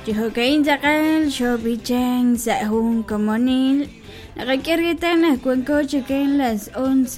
Chihokain sakal shobichan sa Hong Comonil. Nakakirita na cuenco chicken las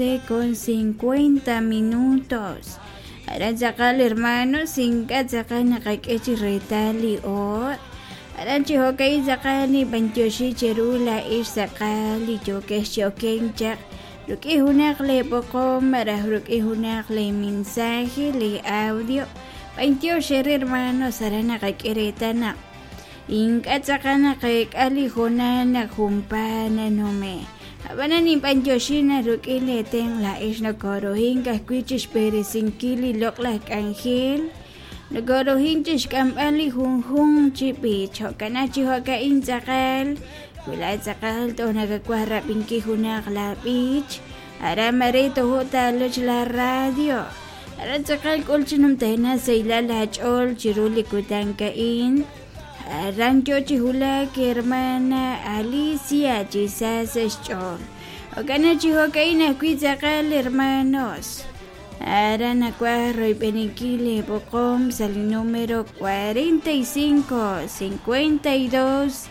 11:50. Aran sakal hermano singkat sakal nakakirita liot. Aran chihokain sakal ni Banjoshi Cherula ish sakal li chokes choken chak. Ruki hunak le pokom marah ruki hunak le mensaje le audio. Banjoshi hermano sarana nakakirita na. Ingat sakana kay kalihona na kumpana nome. Habana ni Banjoshi na rukile teng la is na korohin kahkuichis pere singkili lokla kanghil. Nagorohin chis kampali hung chipi chokana chihoka insakal. Wala sakal to nagakwara pinki hunak la beach. Ara marito hotaloch la radio. Ara sakal kulchinum tena sa ilalachol chiruli kutangkain. Rancho chihula que hermana Alicia chisas chol. Okana chihokaina kuizakal hermanos. Arana cuarro y peniquile pocom sal número 45 52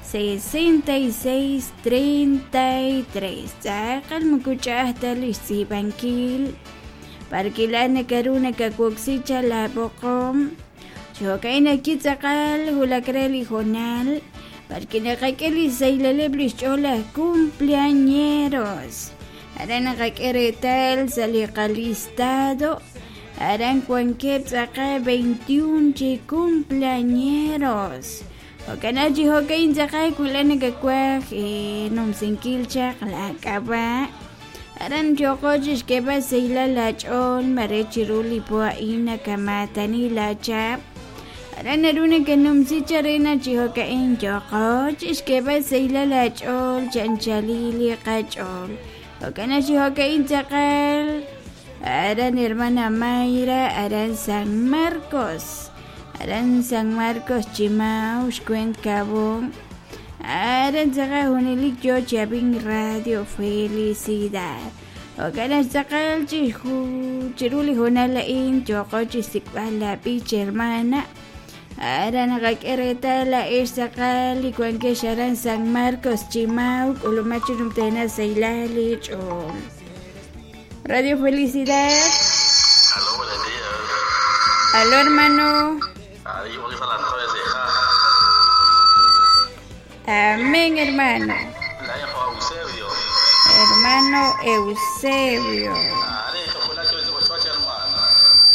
66 33. Sakal mukucha hasta lisi banquil. Parquilana caruna kakuxicha la pocom. Chihokaina kitzakal hulakreli jonal, porque nakakeli sailaleblis chola cumpleañeros. Aran nakakeretal salikalistado, aran cuanquep saka 21 cumpleañeros. Okana chihokain sakay kulana kakwak nomsinkilchak la kaba. Aran chokochis keba sailalachon marechiruli poa ina kamatani la chap. Aran naruna kanum si charena chihokain chokoj iskeba seila lachol chanchalili kachol. Okana chihokain sakal. Aran hermana Mayra, aran San Marcos. Aran San Marcos Chimau, Shkuent Kabong. Aran saka hunilik yo chabing radio felicidad. Okana sakal chiruli honalain chokoj isikbala pich hermana. Ara nakakirita la sakal ikuanke sharan San Marcos Chimau ulumachunum tena sa ilali chol. Radio Felicidad. Aló, buenos días. Aló, hermano. Ahí voy a la torre. Amén, hermano. La hijo Eusebio. Hermano Eusebio.